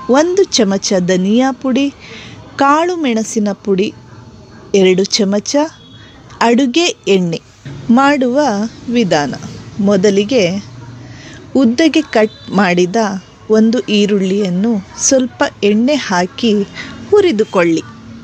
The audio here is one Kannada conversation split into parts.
1 ಚಮಚ ಧನಿಯಾ ಪುಡಿ, ಕಾಳು ಮೆಣಸಿನ ಪುಡಿ 2 ಚಮಚ, ಅಡುಗೆ ಎಣ್ಣೆ. ಮಾಡುವ ವಿಧಾನ: ಮೊದಲಿಗೆ ಉದ್ದಗೆ ಕಟ್ ಮಾಡಿದ 1 ಈರುಳ್ಳಿಯನ್ನು ಸ್ವಲ್ಪ ಎಣ್ಣೆ ಹಾಕಿ ಹುರಿದುಕೊಳ್ಳಿ.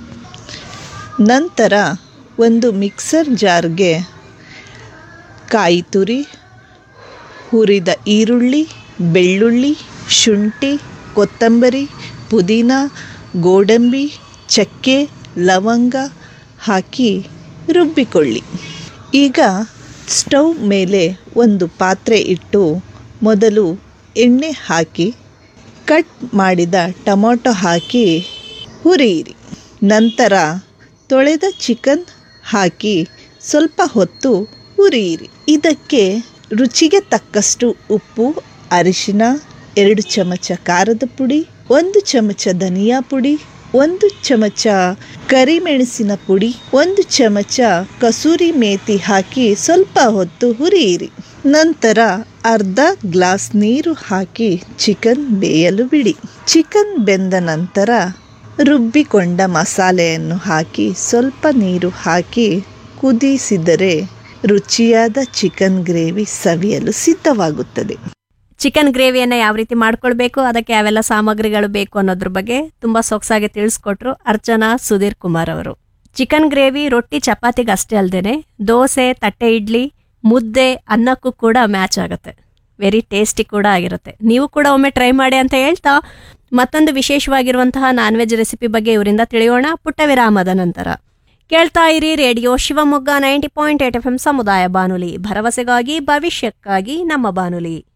ನಂತರ ಒಂದು ಮಿಕ್ಸರ್ ಜಾರ್ಗೆ ಕಾಯಿ ತುರಿ, ಹುರಿದ ಈರುಳ್ಳಿ, ಬೆಳ್ಳುಳ್ಳಿ, ಶುಂಠಿ, ಕೊತ್ತಂಬರಿ, ಪುದೀನ, ಗೋಡಂಬಿ, ಚಕ್ಕೆ, ಲವಂಗ ಹಾಕಿ ರುಬ್ಬಿಕೊಳ್ಳಿ. ಈಗ ಸ್ಟವ್ ಮೇಲೆ ಒಂದು ಪಾತ್ರೆ ಇಟ್ಟು ಮೊದಲು ಎಣ್ಣೆ ಹಾಕಿ ಕಟ್ ಮಾಡಿದ ಟೊಮೊಟೊ ಹಾಕಿ ಹುರಿಯಿರಿ. ನಂತರ ತೊಳೆದ ಚಿಕನ್ ಹಾಕಿ ಸ್ವಲ್ಪ ಹೊತ್ತು ಹುರಿಯಿರಿ. ಇದಕ್ಕೆ ರುಚಿಗೆ ತಕ್ಕಷ್ಟು ಉಪ್ಪು, ಅರಿಶಿನ, 2 ಚಮಚ ಖಾರದ ಪುಡಿ, 1 ಚಮಚ ಧನಿಯಾ ಪುಡಿ, 1 ಚಮಚ ಕರಿಮೆಣಸಿನ ಪುಡಿ, 1 ಚಮಚ ಕಸೂರಿ ಮೇಥಿ ಹಾಕಿ ಸ್ವಲ್ಪ ಹೊತ್ತು ಹುರಿಯಿರಿ. ನಂತರ ಅರ್ಧ ಗ್ಲಾಸ್ ನೀರು ಹಾಕಿ ಚಿಕನ್ ಬೇಯಲು ಬಿಡಿ. ಚಿಕನ್ ಬೆಂದ ನಂತರ ರುಬ್ಬಿಕೊಂಡ ಮಸಾಲೆಯನ್ನು ಹಾಕಿ ಸ್ವಲ್ಪ ನೀರು ಹಾಕಿ ಕುದಿಸಿದರೆ ರುಚಿಯಾದ ಚಿಕನ್ ಗ್ರೇವಿ ಸವಿಯಲು ಸಿದ್ಧವಾಗುತ್ತದೆ. ಚಿಕನ್ ಗ್ರೇವಿಯನ್ನು ಯಾವ ರೀತಿ ಮಾಡ್ಕೊಳ್ಬೇಕು, ಅದಕ್ಕೆ ಯಾವೆಲ್ಲ ಸಾಮಗ್ರಿಗಳು ಬೇಕು ಅನ್ನೋದ್ರ ಬಗ್ಗೆ ತುಂಬ ಸೊಗಸಾಗಿ ತಿಳಿಸ್ಕೊಟ್ರು ಅರ್ಚನಾ ಸುಧೀರ್ ಕುಮಾರ್ ಅವರು. ಚಿಕನ್ ಗ್ರೇವಿ ರೊಟ್ಟಿ ಚಪಾತಿಗೆ ಅಷ್ಟೇ ಅಲ್ಲದೆ ದೋಸೆ, ತಟ್ಟೆ ಇಡ್ಲಿ, ಮುದ್ದೆ, ಅನ್ನಕ್ಕೂ ಕೂಡ ಮ್ಯಾಚ್ ಆಗುತ್ತೆ. ವೆರಿ ಟೇಸ್ಟಿ ಕೂಡ ಆಗಿರುತ್ತೆ. ನೀವು ಕೂಡ ಒಮ್ಮೆ ಟ್ರೈ ಮಾಡಿ ಅಂತ ಹೇಳ್ತಾ ಮತ್ತೊಂದು ವಿಶೇಷವಾಗಿರುವಂತಹ ನಾನ್ ವೆಜ್ ರೆಸಿಪಿ ಬಗ್ಗೆ ಇವರಿಂದ ತಿಳಿಯೋಣ ಪುಟ್ಟ ವಿರಾಮದ ನಂತರ. ಕೇಳ್ತಾ ಇರಿ ರೇಡಿಯೋ ಶಿವಮೊಗ್ಗ 90.8 FM ಸಮುದಾಯ ಬಾನುಲಿ, ಭರವಸೆಗಾಗಿ ಭವಿಷ್ಯಕ್ಕಾಗಿ ನಮ್ಮ ಬಾನುಲಿ.